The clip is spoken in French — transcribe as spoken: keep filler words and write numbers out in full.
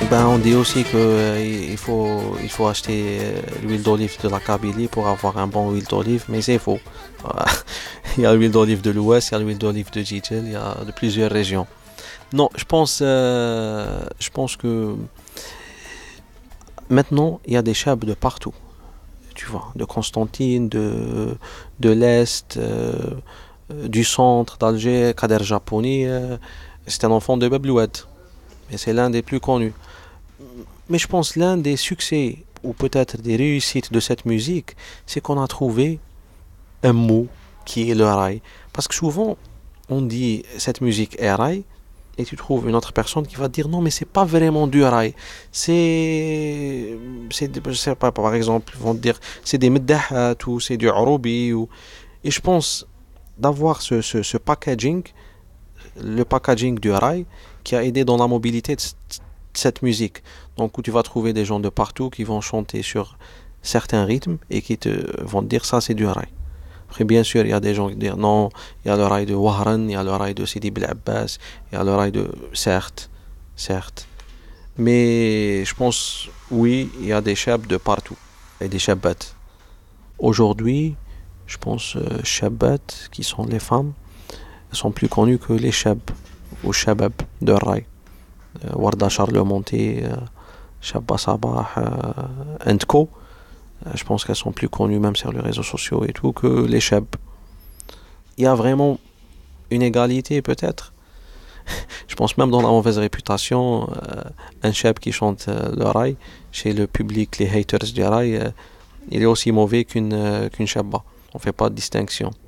Ben, on dit aussi que euh, il faut, il faut acheter euh, l'huile d'olive de la Kabylie pour avoir un bon huile d'olive, mais c'est faux. Il y a l'huile d'olive de l'Ouest, il y a l'huile d'olive de Jijel, il y a de plusieurs régions. Non, je pense, euh, je pense que maintenant, il y a des chefs de partout, tu vois, de Constantine, de, de l'Est, euh, euh, du centre d'Alger, Kader Japoni, euh, c'est un enfant de Babloued, mais c'est l'un des plus connus. Mais je pense l'un des succès, ou peut-être des réussites de cette musique, c'est qu'on a trouvé un mot qui est le rail. Parce que souvent, on dit cette musique est rail, et tu trouves une autre personne qui va te dire non, mais c'est pas vraiment du rail. C'est. c'est je sais pas, par exemple, ils vont te dire c'est des meddahat ou c'est du aroubi. Ou... Et je pense d'avoir ce, ce, ce packaging, le packaging du rail, qui a aidé dans la mobilité de cette musique. Donc, où tu vas trouver des gens de partout qui vont chanter sur certains rythmes et qui te vont te dire ça, c'est du rail. Après, bien sûr, il y a des gens qui disent non, il y a le rail de Wahran, il y a le rail de Sidi Bel Abbas, il y a le rail de. Certes, certes. Mais je pense, oui, il y a des chebs de partout et des chebbats. Aujourd'hui, je pense, euh, chebbats, qui sont les femmes, sont plus connues que les chebs ou shabab de rail. Euh, Warda Charlemonté, euh, Shabba Sabah, euh, and Co. Euh, Je pense qu'elles sont plus connues même sur les réseaux sociaux et tout que les chebs. Il y a vraiment une égalité peut-être. Je pense même dans la mauvaise réputation, euh, un cheb qui chante euh, le rail, chez le public, les haters du rail, euh, il est aussi mauvais qu'une euh, qu'une shabba. On fait pas de distinction.